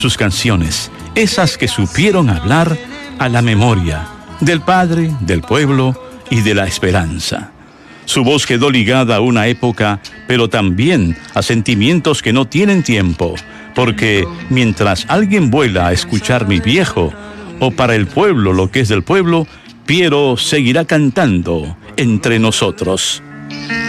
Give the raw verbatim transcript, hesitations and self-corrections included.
sus canciones, esas que supieron hablar a la memoria del padre, del pueblo y de la esperanza. Su voz quedó ligada a una época, pero también a sentimientos que no tienen tiempo, porque mientras alguien vuela a escuchar Mi Viejo, o para el pueblo lo que es del pueblo, Piero seguirá cantando entre nosotros.